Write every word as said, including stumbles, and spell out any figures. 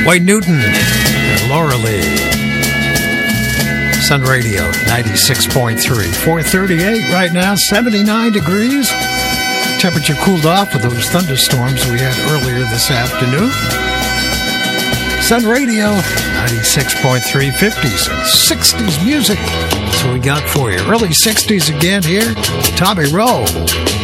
Wayne Newton and Laura Lee. Sun Radio ninety-six point three. four thirty-eight right now, seventy-nine degrees. Temperature cooled off with those thunderstorms we had earlier this afternoon. Sun Radio ninety-six point three, fifties and sixties music. That's what we got for you. Early sixties again here. Tommy Rowe.